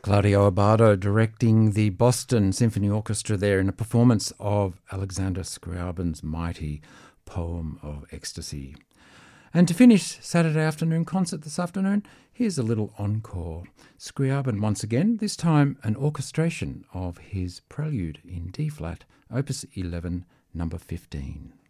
Claudio Abbado directing the Boston Symphony Orchestra there in a performance of Alexander Scriabin's mighty Poem of Ecstasy. And to finish Saturday afternoon concert this afternoon, here's a little encore. Scriabin once again, this time an orchestration of his Prelude in D-flat, Opus 11, number 15.